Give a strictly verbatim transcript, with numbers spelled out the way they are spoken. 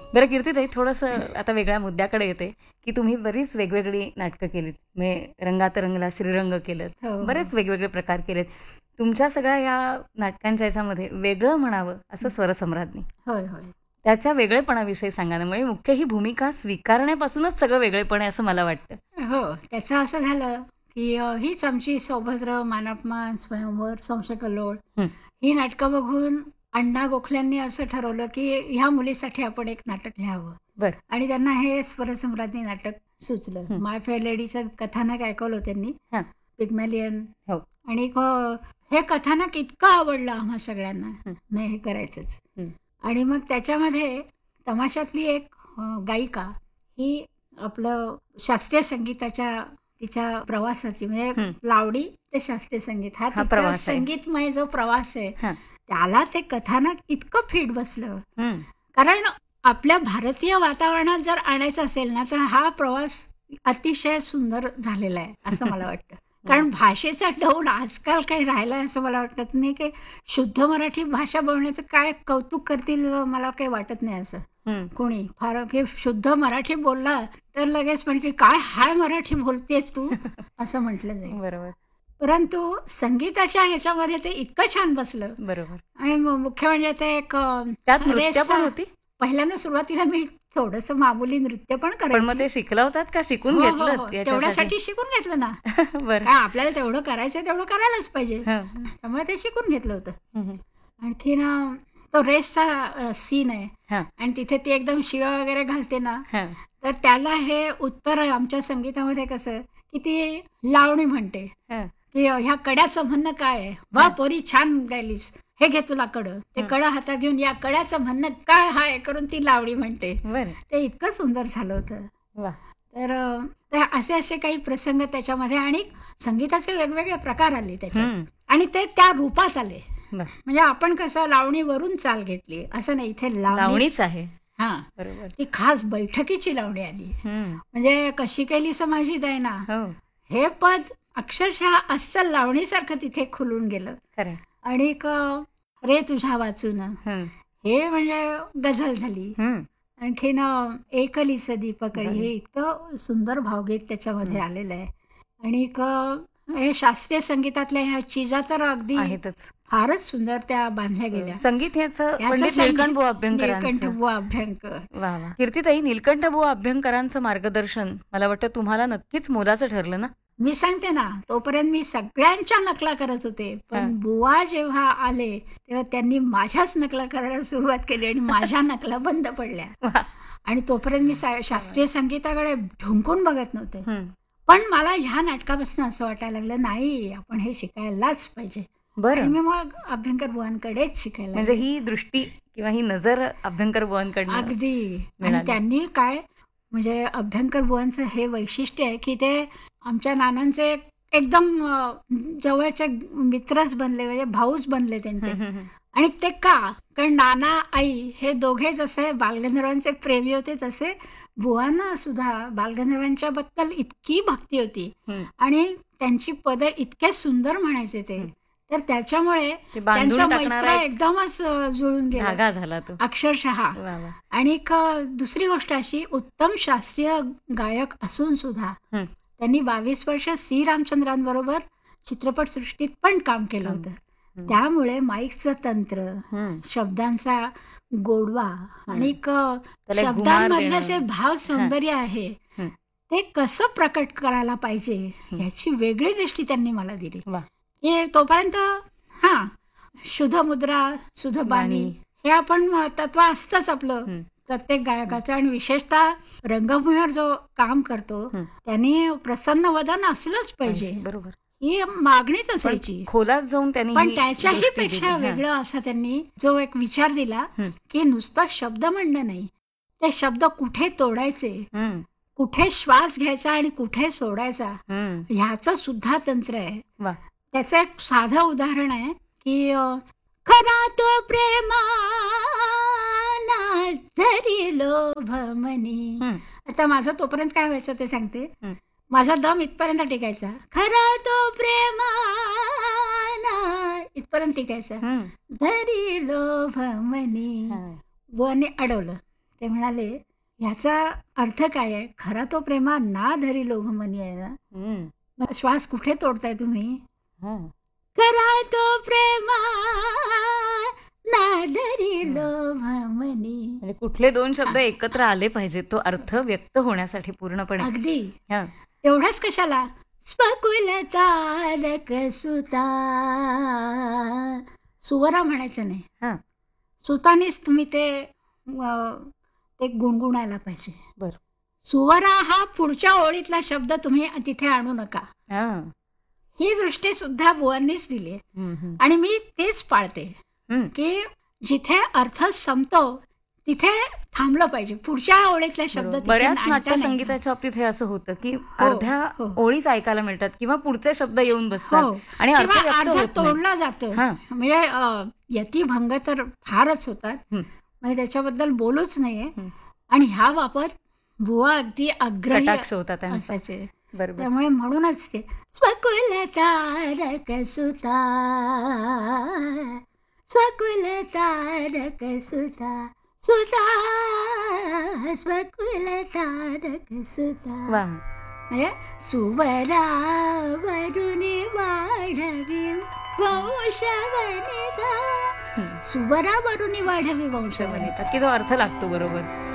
बरं कीर्तिताई, थोडंसं आता वेगळ्या मुद्द्याकडे येते की तुम्ही बरीच वेगवेगळी नाटकं केलीत. म्हणजे रंगात रंगला, श्रीरंग केलं, हो हो बरेच वेगवेगळे प्रकार केलेत. तुमच्या सगळ्या या नाटकांच्या याच्यामध्ये वेगळं म्हणावं असं स्वरसम्राज्ञी, होय होय त्याच्या वेगळेपणाविषयी सांगा ना. म्हणजे मुख्य ही भूमिका स्वीकारण्यापासूनच सगळं वेगळेपण आहे असं मला वाटतं. हो त्याचं असं झालं की अ, हीच आमची सौभद्र, मानापमान, स्वयंवर, संशयकल्लोळ हं, ही नाटकं बघून अण्णा गोखल्यांनी असं ठरवलं की ह्या मुलीसाठी आपण एक नाटक लिहावं. बरं. आणि त्यांना हे स्वरसम्राज्ञी नाटक सुचलं. हं. माय फेअर लेडीचं कथानक ऐकवलं त्यांनी, हां. पिग्मॅलियन. हो. आणि क- हे कथानक इतकं आवडलं आम्हा सगळ्यांना, हं. नाही हे करायचंच. हं. आणि मग त्याच्यामध्ये तमाशातली एक अ, गायिका ही आपलं शास्त्रीय संगीताच्या तिच्या प्रवासाची म्हणजे हं. लावडी ते शास्त्रीय संगीत हा हा तिचा प्रवास आहे. संगीतमय जो प्रवास आहे हां. त्याला ते कथानक इतकं फिट बसलं. हं. कारण आपल्या भारतीय वातावरणात जर आणायचं असेल ना तर हा प्रवास अतिशय सुंदर झालेला आहे असं मला वाटतं. कारण भाषेचा डौल आजकाल काही राहिला आहे असं मला वाटत नाही. की शुद्ध मराठी भाषा बोलण्याचं काय कौतुक करतील मला काही वाटत नाही असं हं. कोणी. फार की शुद्ध मराठी बोलला तर लगेच म्हणतील काय हाय मराठी बोलतेस तू असं म्हटलं जाईल. बरोबर. परंतु संगीताच्या ह्याच्यामध्ये ते इतकं छान बसलं. बरोबर. आणि म- मुख्य म्हणजे ते एक अ, त्यात नृत्य रेसचा- पण होती. पहिल्यांदा सुरुवातीला मी थोडंसं मामूली नृत्य पण पण मग करायची. ते शिकला होतात का शिकून हो, हो, घेतलं हो. याच्यासाठी? तेवढ्यासाठी शिकून घेतलं ना. बरं. काय आपल्याला तेवढं करायचंय तेवढं करायलाच पाहिजे. हं. त्यामुळे ते शिकून घेतलं होतं. हं, हं. आणखीन अ, तो रेसचा सीन आहे हां. आणि तिथे ती एकदम शिवा वगैरे घालते ना, हां. तर त्याला हे उत्तर आहे आमच्या संगीतामध्ये कसं की ती लावणी म्हणते हां. की ह्या कड्याचं म्हणणं काय आहे. वा हं. पोरी छान गायलीस, हे घे तुला कडं. ते हं. कडं हातात घेऊन या कड्याचं म्हणणं काय हाय करून ती लावणी म्हणते. बरं. ते इतकं सुंदर झालं होतं. वा. तर अ, तर असे असे काही प्रसंग त्याच्यामध्ये आणि संगीताचे वेगवेगळे प्रकार आले त्याच्यात हं. आणि ते त्या रूपात आले. बरं. म्हणजे आपण कसं लावणीवरून चाल घेतली असं नाही, इथे लावणी लावणीच आहे. हा बरोबर. ती खास बैठकीची लावणी आली. हं. म्हणजे कशी केली समाजीत आहे ना, हो. हे पद अक्षरशः अस्सल लावणीसारखं तिथे खुलून गेलं. खरं. आणि एक अ, रे तुझ्या वाचून हं. हे म्हणजे गझल झाली. हं. आणखीन अ, एकलीस दीपकळी बरं. हे इतकं सुंदर भावगीत त्याच्यामध्ये हं. आलेलं आहे. आणि एक अ, हे शास्त्रीय संगीतातल्या ह्या चिजा तर अगदी आहेतच. फारच सुंदर त्या बांधल्या गेल्या. संगीत ह्याचं याचं पंडित संगीत निळकंठबुवा अभ्यंकरांचं. नीलकंठबुवा अभ्यंकर. वा वा. कीर्तिताई, नीलकंठबुवा अभ्यंकरांचं मार्गदर्शन मला वाटतं तुम्हाला नक्कीच मोलाचं ठरलं ना. मी सांगते ना, तोपर्यंत मी सगळ्यांच्या नकला करत होते. हा. पण बुवा जेव्हा आले तेव्हा त्यांनी माझ्याच नकला करायला सुरुवात केली आणि माझ्या नकला बंद पडल्या. वा. आणि तोपर्यंत मी सा- शास्त्रीय संगीताकडे ढुंकून बघत नव्हते. हं. पण मला ह्या नाटकापासून असं वाटायला लागलं नाही आपण हे शिकायलाच पाहिजे. आणि बरं. मी मग अभ्यंकर बुवांकडेच शिकायला म्हणजे लागले. ही दृष्टी किंवा ही नजर अभ्यंकर बुवांकडनं अगदी. आणि मिळाली. त्यांनी काय म्हणजे अभ्यंकर बुवांचं हे वैशिष्ट्य आहे की ते आमच्या नानांचे एकदम अ, जवळचे मित्रच बनले, म्हणजे भाऊच बनले त्यांचे. हं, हं, हं. आणि ते का कारण नाना आई हे दोघे जसे बालगंधर्वांचे प्रेमी होते तसे बुवांना सुद्धा बालगंधर्वांच्या बद्दल इतकी भक्ती होती हं. आणि त्यांची पदं इतके सुंदर म्हणायचे ते. हं. तर त्याच्यामुळे ते बांधून त्यांचं टाकणारा मैत्र एक एकदमच अ, जुळून गेलं धागा झाला तो. अक्षरशः. वा वा. आणि एक अ, दुसरी गोष्ट अशी उत्तम शास्त्रीय गायक असून सुद्धा हं. त्यांनी बावीस वर्ष सी रामचंद्रांबरोबर चित्रपटसृष्टीत पण काम केलं काम. होतं. हं. त्यामुळे माईकचं तंत्र, हं. शब्दांचा गोडवा आणि एक, अ, त्याला एक घुमार शब्दांमधलं देणं. जे भाव सौंदर्य आहे हं. ते कसं प्रकट करायला पाहिजे हं. ह्याची वेगळी दृष्टी त्यांनी मला दिली. वा. हे तोपर्यंत हां शुद्ध मुद्रा, शुद्ध बाणी बाणी. हे आपण अ, तत्व असतंच आपलं हं. प्रत्येक गायकाचं. आणि विशेषतः रंगभूमीवर जो काम करतो हं. त्यांनी प्रसन्न वदन असलंच पाहिजे बरोबर. ही मागणीच पण असायची. खोलात जाऊन त्यांनी पण ही त्याच्याही दृष्टी पेक्षा दिली. हां. वेगळं असा त्यांनी जो एक विचार दिला हं. की नुसतं शब्द म्हणणं नाही, ते शब्द कुठे तोडायचे, हं. कुठे श्वास घ्यायचा आणि कुठे सोडायचा हं. ह्याचं सुद्धा तंत्र आहे. वा. त्याचं एक साधं उदाहरण आहे की अ, खरा तो प्रेमाना धरी लोभ मनी. हं. आता माझं तोपर्यंत काय व्हायचं ते सांगते. हं. माझा दम इथपर्यंत टिकायचा. खरा तो प्रेमाना इथपर्यंत टिकायचा. हं. धरी लोभ मनी. हां. वने अडवलं ते म्हणाले ह्याचा अर्थ काय आहे, खरा तो प्रेमा ना धरी लोभमनी आहे ना. हम्म. मग श्वास कुठे तोडताय तुम्ही. हा. खरा तो प्रेमा ना धरी लोभमनी. म्हणजे कुठले दोन शब्द एकत्र आले पाहिजेत तो अर्थ व्यक्त होण्यासाठी पूर्णपणे. अगदी. हा. एवढाच कशाला, स्वकुल तारक सुता, सुवरा म्हणायचं नाही, हा. सुतानेच तुम्ही ते अ, ते गुणगुणायला पाहिजे. बरं. सुवरा हा पुढच्या ओळीतला शब्द तुम्ही तिथे आणू नका. हा. ही दृष्टी सुद्धा बुवांनीच दिली आहे. हम्म, हम्म. आणि मी तेच पाळते हम्म. की जिथे अर्थ संपतो तिथे थांबलं पाहिजे, पुढच्या ओळीतले शब्द बरोबर. तिथे बऱ्याच आणता नाही. नाट्यसंगीताच्या बाबतीत हे असं होतं की हो, अर्ध्या हो. ओळीच ऐकायला मिळतात किंवा पुढचे शब्द येऊन हो. बसतात आणि अर्थ किंवा व्यक्त अर्ध होत नाही. तोडलं जातं. हा. म्हणजे अ, यतिभंग तर फारच होतात, हं. म्हणजे त्याच्याबद्दल बोलूच नाहीये. हं. आणि ह्या बाबत बुवा अगदी आग्रही कटाक्ष होता त्यांचा. असायचे. बरोबर. त्यामुळे म्हणूनच ते स्वकुल तारक सुता, स्वकुल तारक सुता, सुता स्वकुल तारक सुता. वा. म्हणजे सुवरा वरुणी वाढवी वंशवनिता, हं. सुवरा वरुणी वाढवी वंशवनिता. की तो अर्थ लागतो बरोबर.